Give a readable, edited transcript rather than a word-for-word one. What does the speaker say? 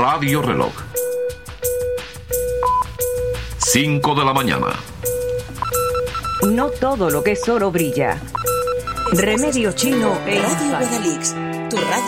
Radio Reloj. 5 de la mañana. No todo lo que es oro brilla. Remedio chino Radio Guadalix, tu radio.